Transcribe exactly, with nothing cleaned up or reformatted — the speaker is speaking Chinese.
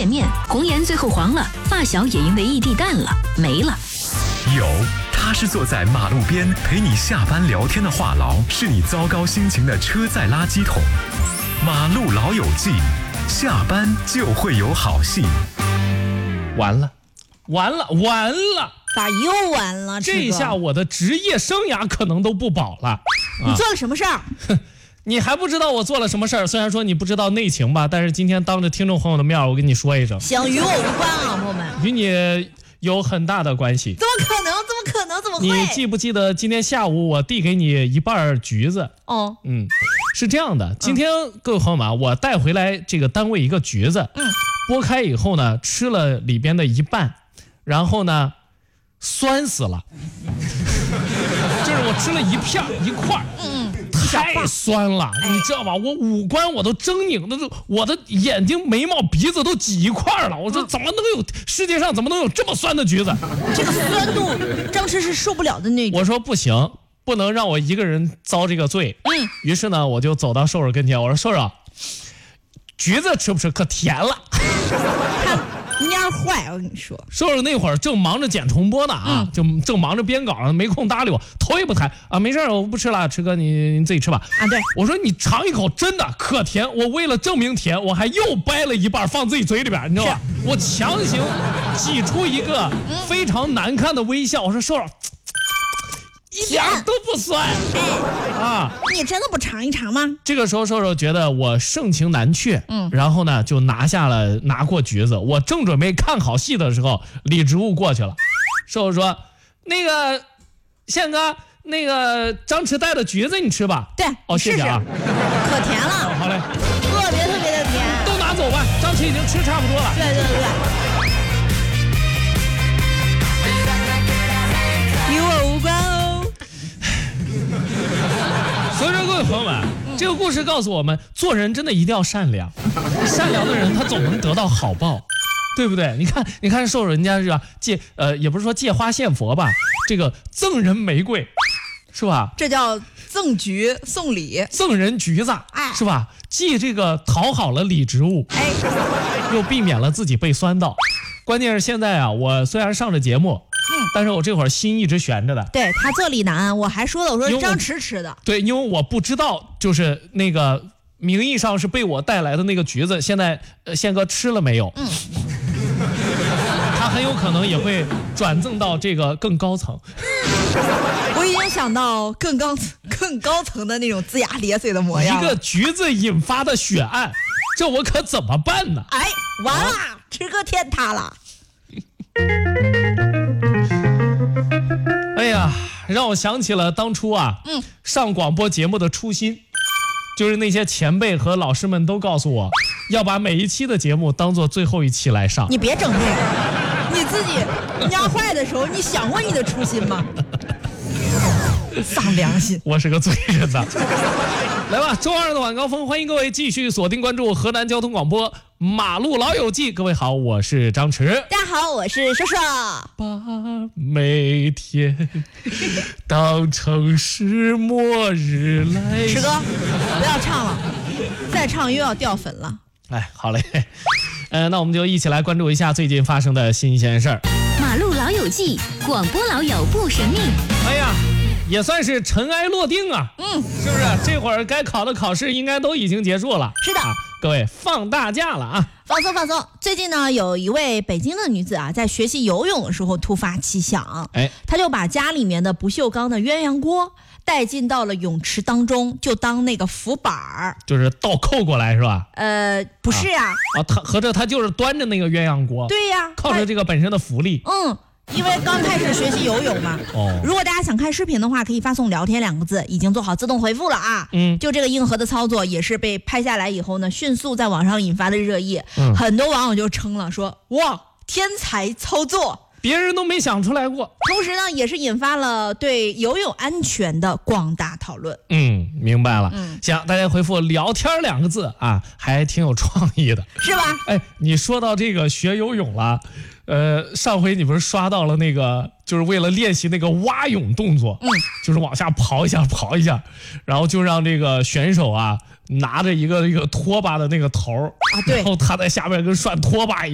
见面，红颜最后黄了，发小也因为异地淡了，没了。 有，他是坐在马路边陪你下班聊天的话痨，是你糟糕心情的车载垃圾桶。马路老友记，下班就会有好戏。 完了，完了，完了！ 咋又完了？ 这下我的职业生涯可能都不保了。 你做了什么事儿？ 你还不知道我做了什么事儿？虽然说你不知道内情吧，但是今天当着听众朋友的面，我跟你说一声， 行，与我无关啊，朋友们， 与你有很大的关系。 怎么可能？怎么可能？怎么会？ 你记不记得今天下午我递给你一半橘子？ 哦， 嗯，是这样的，今天、嗯、各位朋友们，我带回来这个单位一个橘子，嗯，剥开以后呢，吃了里边的一半，然后呢，酸死了，就是我吃了一片一块，嗯。太酸了，你知道吧？我五官我都狰狞的，我的眼睛、眉毛、鼻子都挤一块了。我说怎么能有世界上怎么能有这么酸的橘子？ 这个酸度，张弛是受不了的那种。 我说不行，不能让我一个人遭这个罪。嗯，于是呢，我就走到瘦瘦跟前，我说瘦瘦，橘子吃不吃？可甜了。 蔫坏，我跟你说， 瘦瘦那会儿正忙着剪重播呢啊，就、嗯、正忙着编稿呢，没空搭理我，头也不抬啊，没事我不吃了，吃哥你你自己吃吧啊。对， 我说你尝一口，真的可甜。我为了证明甜，我还又掰了一半放自己嘴里边，你知道吧？我强行挤出一个非常难看的微笑。我说瘦瘦，一点都不酸，哎啊！你真的不尝一尝吗？ 这个时候，瘦瘦觉得我盛情难却，嗯，然后呢，就拿下了拿过橘子。我正准备看好戏的时候，李植物过去了。瘦瘦说：“那个宪哥，那个张弛带的橘子你吃吧。” 对， 哦，谢谢啊， 可甜了。 哦、好嘞， 特别特别的甜。 都拿走吧，张弛已经吃差不多了。 对对对。与我无关哦。 所以说，各位朋友们，这个故事告诉我们，做人真的一定要善良，善良的人他总能得到好报，对不对？你看，你看，受人家是吧？借呃，也不是说借花献佛吧，这个赠人玫瑰，是吧？ 这叫赠橘送礼， 赠人橘子，哎，是吧？既这个讨好了李植物，哎，又避免了自己被酸到。关键是现在啊，我虽然上着节目。嗯，但是我这会儿心一直悬着的。 对，他坐立难安，我还说了，我说张弛吃的。 对，因为我不知道，就是那个名义上是被我带来的那个橘子，现在呃宪哥吃了没有？嗯，他很有可能也会转赠到这个更高层。 我已经想到更高更高层的那种龇牙咧嘴的模样。 一个橘子引发的血案，这我可怎么办呢？ 哎，完了，吃个天塌了。 哎呀，让我想起了当初啊，嗯，上广播节目的初心，就是那些前辈和老师们都告诉我，要把每一期的节目当做最后一期来上。 你别整这个，你自己压坏的时候，你想过你的初心吗？丧良心， 我是个罪人呐。来吧，周二的晚高峰，欢迎各位继续锁定关注河南交通广播马路老友记。各位好，我是张弛。 大家好，我是瘦瘦。 把每天当成是末日来。 弛哥，不要唱了，再唱又要掉粉了。 哎，好嘞，呃，那我们就一起来关注一下最近发生的新鲜事儿。 马路老友记，广播老友不神秘。 哎呀，也算是尘埃落定啊，嗯，是不是？这会儿该考的考试应该都已经结束了。 是的， 啊、各位放大假了啊， 放松放松。最近呢，有一位北京的女子啊，在学习游泳的时候突发奇想，哎，她就把家里面的不锈钢的鸳鸯锅带进到了泳池当中，就当那个浮板儿， 就是倒扣过来是吧？ 呃，不是呀、 啊，啊，他合着他就是端着那个鸳鸯锅， 对呀， 靠着这个本身的浮力， 嗯。因为刚开始学习游泳嘛，哦，如果大家想看视频的话，可以发送聊天两个字，已经做好自动回复了啊。嗯，就这个硬核的操作也是被拍下来以后呢，迅速在网上引发了热议，嗯，很多网友就称了说，哇，天才操作， 别人都没想出来过。 同时呢，也是引发了对游泳安全的广大讨论。 嗯，明白了。嗯，行，大家回复聊天两个字啊，还挺有创意的， 是吧？ 哎，你说到这个学游泳了。呃，上回你不是刷到了那个，就是为了练习那个蛙泳动作，嗯，就是往下刨一下，刨一下，然后就让这个选手啊拿着一个一个拖把的那个头啊，对，然后他在下面跟涮拖把一样。